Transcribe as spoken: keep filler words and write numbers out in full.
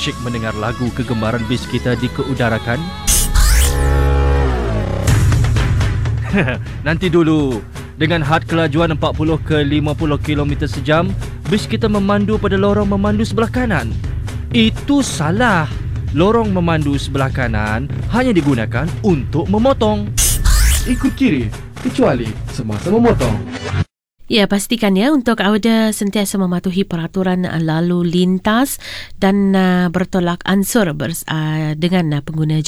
asyik mendengar lagu kegemaran bis kita dikeudarakan? Nanti dulu. Dengan had kelajuan empat puluh ke lima puluh kilometer sejam, bis kita memandu pada lorong memandu sebelah kanan. Itu salah. Lorong memandu sebelah kanan hanya digunakan untuk memotong. Ikut kiri, kecuali semasa memotong. Ya, pastikan ya untuk anda sentiasa mematuhi peraturan lalu lintas dan uh, bertolak ansur bers, uh, dengan uh, pengguna